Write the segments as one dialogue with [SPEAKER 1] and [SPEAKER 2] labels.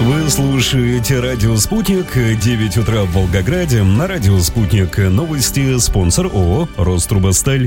[SPEAKER 1] Вы слушаете «Радио Спутник», 9 утра в Волгограде. На «Радио Спутник» новости, спонсор ООО «Рострубосталь».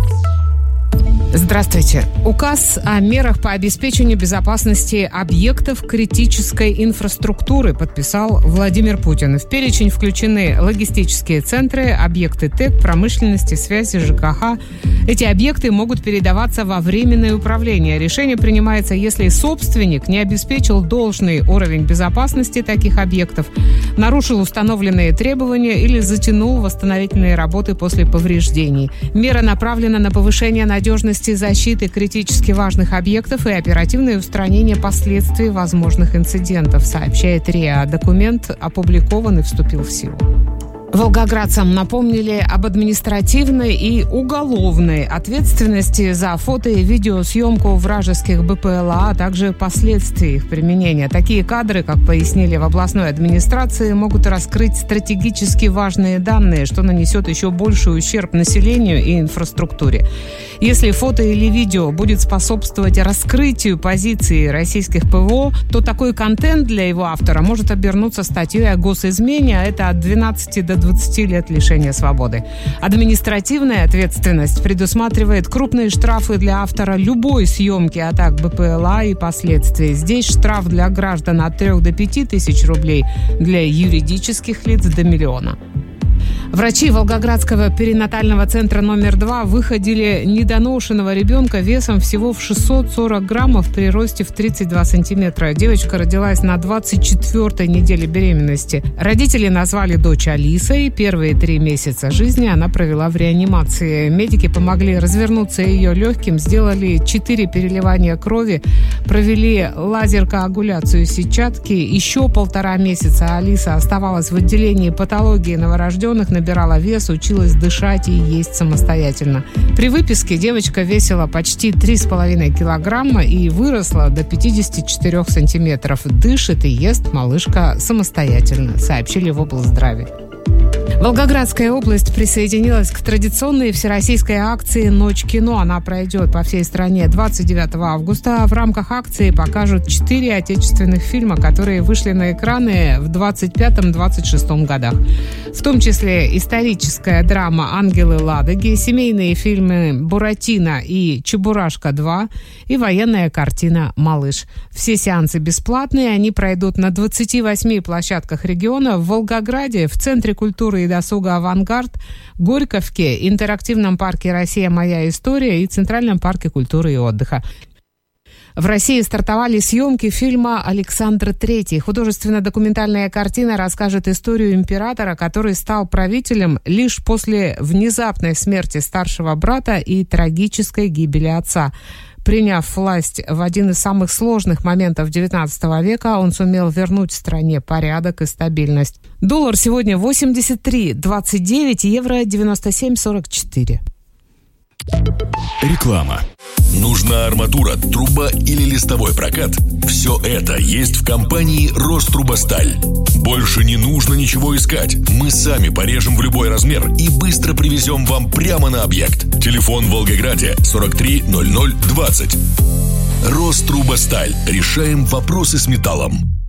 [SPEAKER 2] Здравствуйте. Указ о мерах по обеспечению безопасности объектов критической инфраструктуры подписал Владимир Путин. В перечень включены логистические центры, объекты ТЭК, промышленности, связи, ЖКХ. Эти объекты могут передаваться во временное управление. Решение принимается, если собственник не обеспечил должный уровень безопасности таких объектов, нарушил установленные требования или затянул восстановительные работы после повреждений. Мера направлена на повышение надежности защиты критически важных объектов и оперативное устранение последствий возможных инцидентов, сообщает РИА. Документ опубликован и вступил в силу. Волгоградцам напомнили об административной и уголовной ответственности за фото- и видеосъемку вражеских БПЛА, а также последствий их применения. Такие кадры, как пояснили в областной администрации, могут раскрыть стратегически важные данные, что нанесет еще больший ущерб населению и инфраструктуре. Если фото или видео будет способствовать раскрытию позиции российских ПВО, то такой контент для его автора может обернуться статьей о госизмене, а это от 12 до 20 лет лишения свободы. Административная ответственность предусматривает крупные штрафы для автора любой съемки атак БПЛА и последствий. Здесь штраф для граждан от 3 до 5 тысяч рублей, для юридических лиц до 1 миллиона. Врачи Волгоградского перинатального центра номер 2 выходили недоношенного ребенка весом всего в 640 граммов при росте в 32 сантиметра. Девочка родилась на 24-й неделе беременности. Родители назвали дочь Алисой. Первые 3 месяца жизни она провела в реанимации. Медики помогли развернуться ее легким, сделали 4 переливания крови, провели лазер-коагуляцию сетчатки. Еще 1,5 месяца Алиса оставалась в отделении патологии новорожденных, набирала вес, училась дышать и есть самостоятельно. При выписке девочка весила почти 3,5 килограмма и выросла до 54 сантиметров. Дышит и ест малышка самостоятельно, сообщили в облздраве. Волгоградская область присоединилась к традиционной всероссийской акции «Ночь кино». Она пройдет по всей стране 29 августа. В рамках акции покажут 4 отечественных фильма, которые вышли на экраны в 25-26 годах. В том числе историческая драма «Ангелы Ладоги», семейные фильмы «Буратино» и «Чебурашка 2» и военная картина «Малыш». Все сеансы бесплатные, они пройдут на 28 площадках региона: в Волгограде, в Центре культуры и досуга «Авангард», Горьковке, интерактивном парке «Россия. Моя история» и Центральном парке культуры и отдыха. В России стартовали съемки фильма «Александр III». Художественно-документальная картина расскажет историю императора, который стал правителем лишь после внезапной смерти старшего брата и трагической гибели отца. Приняв власть в один из самых сложных моментов XIX века, он сумел вернуть стране порядок и стабильность. Доллар сегодня 83.29, евро 97.44.
[SPEAKER 3] Реклама. Нужна арматура, труба или листовой прокат? Все это есть в компании «Рострубосталь». Больше не нужно ничего искать. Мы сами порежем в любой размер и быстро привезем вам прямо на объект. Телефон в Волгограде 43 00 20. «Рострубосталь». Решаем вопросы с металлом.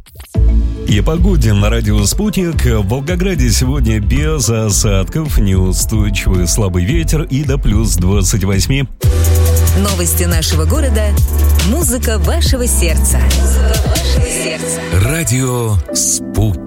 [SPEAKER 1] И погоде на «Радио Спутник». В Волгограде сегодня без осадков, неустойчивый слабый ветер и до плюс 28.
[SPEAKER 4] Новости нашего города. Музыка вашего сердца.
[SPEAKER 3] Радио Спутник.